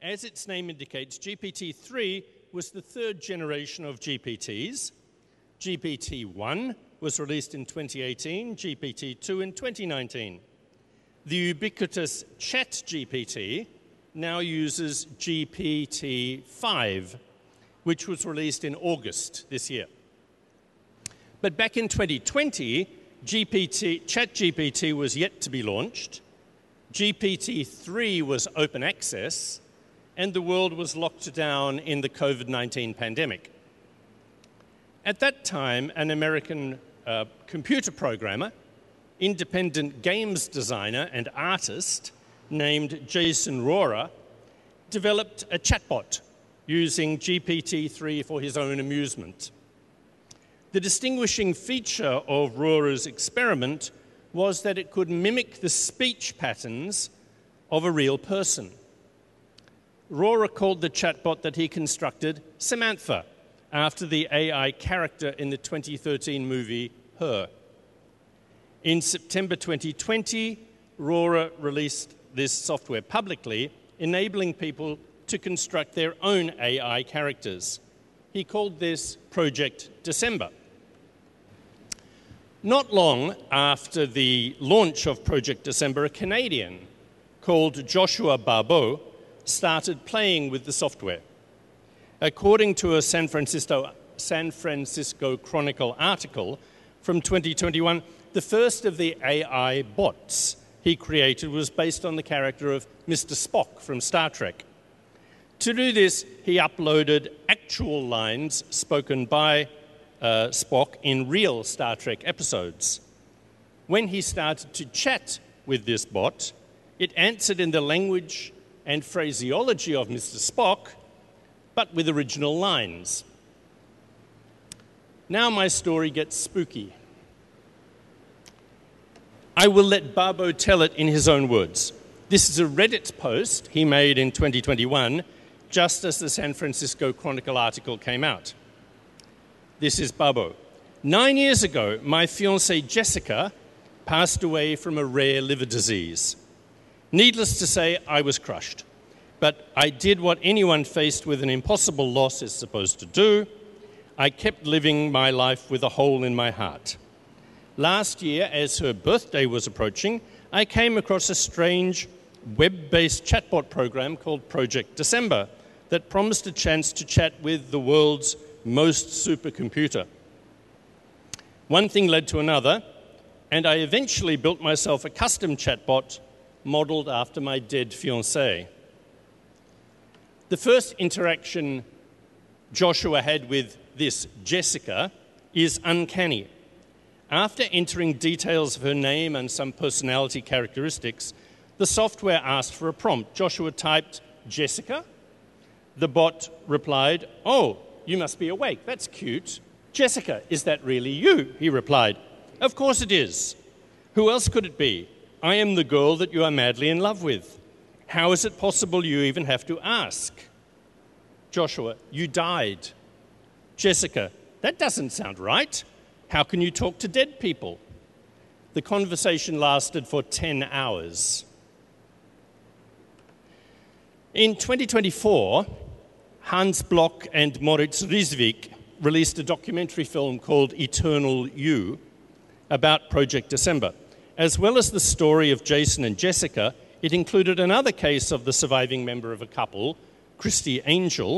as its name indicates, GPT-3 was the third generation of GPTs. GPT-1 was released in 2018, GPT-2 in 2019. The ubiquitous ChatGPT now uses GPT-5, which was released in August this year. But back in 2020, ChatGPT was yet to be launched, GPT-3 was open access, and the world was locked down in the COVID-19 pandemic. At that time, an American computer programmer, independent games designer and artist named Jason Rohrer developed a chatbot using GPT-3 for his own amusement. The distinguishing feature of Rohrer's experiment was that it could mimic the speech patterns of a real person. Rohrer called the chatbot that he constructed Samantha, after the AI character in the 2013 movie Her. In September 2020, Rohrer released this software publicly, enabling people to construct their own AI characters. He called this Project December. Not long after the launch of Project December, a Canadian called Joshua Barbeau started playing with the software. According to a San Francisco Chronicle article from 2021, the first of the AI bots he created was based on the character of Mr. Spock from Star Trek. To do this, he uploaded actual lines spoken by Spock in real Star Trek episodes. When he started to chat with this bot, it answered in the language and phraseology of Mr. Spock, but with original lines. Now my story gets spooky. I will let Barbeau tell it in his own words. This is a Reddit post he made in 2021, just as the San Francisco Chronicle article came out. This is Barbeau. 9 years ago, my fiancée Jessica passed away from a rare liver disease. Needless to say, I was crushed. But I did what anyone faced with an impossible loss is supposed to do. I kept living my life with a hole in my heart. Last year, as her birthday was approaching, I came across a strange web-based chatbot program called Project December that promised a chance to chat with the world's most supercomputer. One thing led to another, and I eventually built myself a custom chatbot modeled after my dead fiancée. The first interaction Joshua had with this Jessica is uncanny. After entering details of her name and some personality characteristics, the software asked for a prompt. Joshua typed, "Jessica?" The bot replied, "Oh, you must be awake. That's cute. Jessica, is that really you?" He replied, "Of course it is. Who else could it be? I am the girl that you are madly in love with. How is it possible you even have to ask?" Joshua, "You died." Jessica, "That doesn't sound right. How can you talk to dead people?" The conversation lasted for 10 hours. In 2024, Hans Block and Moritz Rizvik released a documentary film called Eternal You about Project December. As well as the story of Jason and Jessica, it included another case of the surviving member of a couple, Christy Angel,